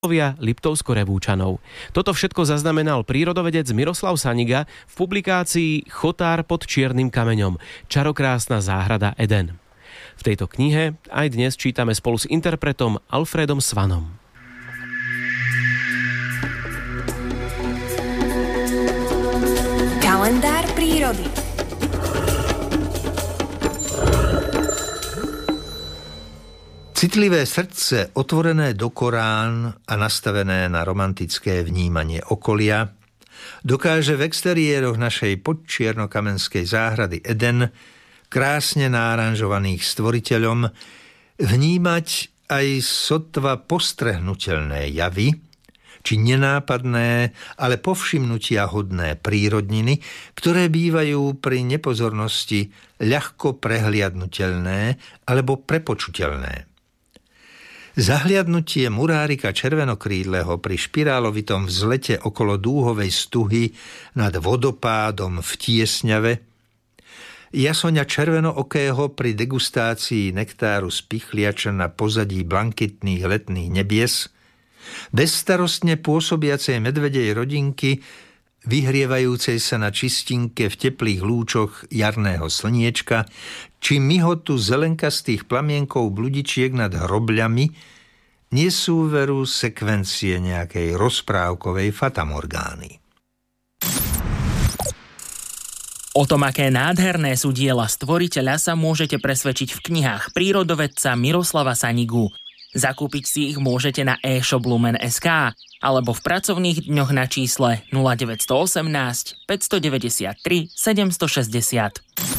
Liptovsko-Revúčanov. Toto všetko zaznamenal prírodovedec Miroslav Saniga v publikácii Chotár pod čiernym kameňom. Čarokrásna záhrada Eden. V tejto knihe aj dnes čítame spolu s interpretom Alfredom Svanom. Kalendár prírody. Citlivé srdce, otvorené do Korán a nastavené na romantické vnímanie okolia, dokáže v exteriéroch našej podčiernokamenskej záhrady Eden, krásne náranžovaných stvoriteľom, vnímať aj sotva postrehnutelné javy, či nenápadné, ale povšimnutia hodné prírodniny, ktoré bývajú pri nepozornosti ľahko prehliadnutelné alebo prepočuteľné. Zahliadnutie murárika červenokrídleho pri špirálovitom vzlete okolo dúhovej stuhy nad vodopádom v Tiesňave, jasoňa červenookého pri degustácii nektáru z pichliača na pozadí blankitných letných nebies, bezstarostne pôsobiacej medvedej rodinky, vyhrievajúcej sa na čistinke v teplých lúčoch jarného slniečka, či myhotu zelenkastých plamienkov bludičiek nad hrobľami, nie sú veru sekvencie nejakej rozprávkovej fatamorgány. O tom, aké nádherné sú diela stvoriteľa, sa môžete presvedčiť v knihách prírodovedca Miroslava Sanigu. Zakúpiť si ich môžete na e-shop Lumen.sk alebo v pracovných dňoch na čísle 0918 593 760.